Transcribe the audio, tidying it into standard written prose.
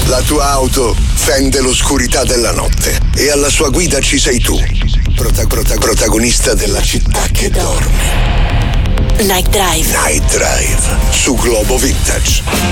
La tua auto fende l'oscurità della notte e alla sua guida ci sei tu, protagonista della città che dorme. Night Drive. Night Drive su Globo Vintage.